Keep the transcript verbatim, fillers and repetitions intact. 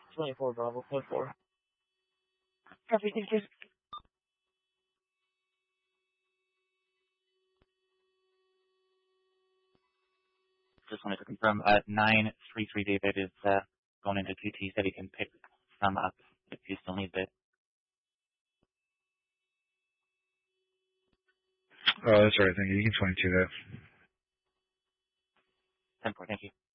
twenty-four Bravo, code four. Copy, thank you. Just wanted to confirm, uh, nine three three David is uh, going into Q T, said he can pick some up if you still need it. Oh, that's right. Thank you. You can twenty-two that. ten four, thank you.